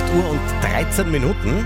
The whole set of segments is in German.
Uhr und 13 Minuten.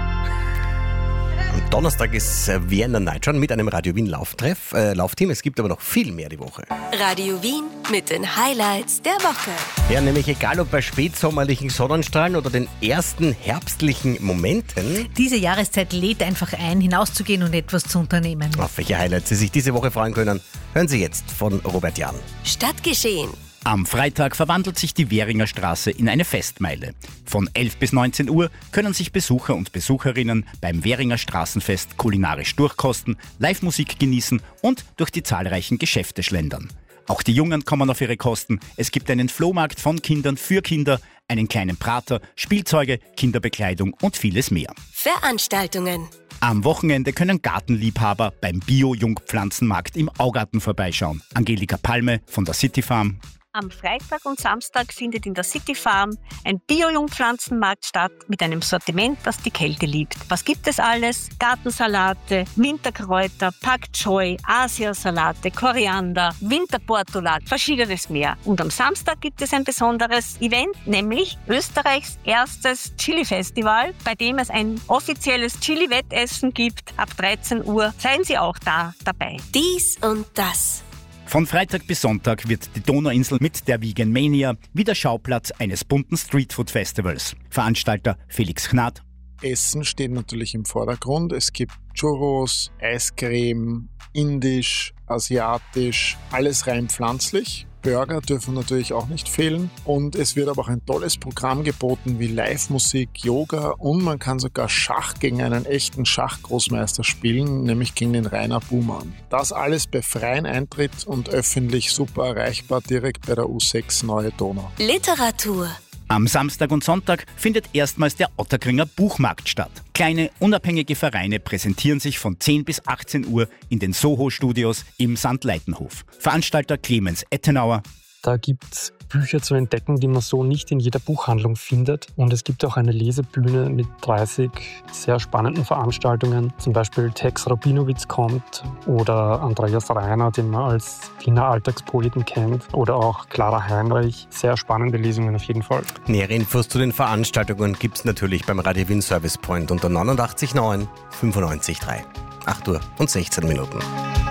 Am Donnerstag ist Vienna Night schon mit einem Radio Wien Laufteam. Es gibt aber noch viel mehr die Woche. Radio Wien mit den Highlights der Woche. Ja, nämlich egal ob bei spätsommerlichen Sonnenstrahlen oder den ersten herbstlichen Momenten. Diese Jahreszeit lädt einfach ein, hinauszugehen und etwas zu unternehmen. Auf welche Highlights Sie sich diese Woche freuen können, hören Sie jetzt von Robert Jahn. Stadtgeschehen. Am Freitag verwandelt sich die Währinger Straße in eine Festmeile. Von 11 bis 19 Uhr können sich Besucher und Besucherinnen beim Währinger Straßenfest kulinarisch durchkosten, Live-Musik genießen und durch die zahlreichen Geschäfte schlendern. Auch die Jungen kommen auf ihre Kosten. Es gibt einen Flohmarkt von Kindern für Kinder, einen kleinen Prater, Spielzeuge, Kinderbekleidung und vieles mehr. Veranstaltungen. Am Wochenende können Gartenliebhaber beim Bio-Jungpflanzenmarkt im Augarten vorbeischauen. Angelika Palme von der City Farm. Am Freitag und Samstag findet in der City Farm ein Bio-Jungpflanzenmarkt statt mit einem Sortiment, das die Kälte liebt. Was gibt es alles? Gartensalate, Winterkräuter, Pak Choi, Asiasalate, Koriander, Winterportulat, verschiedenes mehr. Und am Samstag gibt es ein besonderes Event, nämlich Österreichs erstes Chili-Festival, bei dem es ein offizielles Chili-Wettessen gibt. Ab 13 Uhr seien Sie auch dabei. Dies und das. Von Freitag bis Sonntag wird die Donauinsel mit der Vegan Mania wieder Schauplatz eines bunten Streetfood-Festivals. Veranstalter Felix Gnad. Essen steht natürlich im Vordergrund. Es gibt Churros, Eiscreme, indisch, asiatisch, alles rein pflanzlich. Burger dürfen natürlich auch nicht fehlen. Und es wird aber auch ein tolles Programm geboten wie Live-Musik, Yoga und man kann sogar Schach gegen einen echten Schachgroßmeister spielen, nämlich gegen den Rainer Buhmann. Das alles bei freiem Eintritt und öffentlich super erreichbar direkt bei der U6 Neue Donau. Literatur. Am Samstag und Sonntag findet erstmals der Ottakringer Buchmarkt statt. Kleine, unabhängige Vereine präsentieren sich von 10 bis 18 Uhr in den Soho-Studios im St. Leitenhof. Veranstalter Clemens Ettenauer. Da gibt es Bücher zu entdecken, die man so nicht in jeder Buchhandlung findet. Und es gibt auch eine Lesebühne mit 30 sehr spannenden Veranstaltungen. Zum Beispiel Tex Rabinowitz kommt oder Andreas Reiner, den man als Wiener Alltagspoeten kennt. Oder auch Clara Heinrich. Sehr spannende Lesungen auf jeden Fall. Nähere Infos zu den Veranstaltungen gibt es natürlich beim Radio Wien Service Point unter 89.9 95.3. 8 Uhr und 16 Minuten.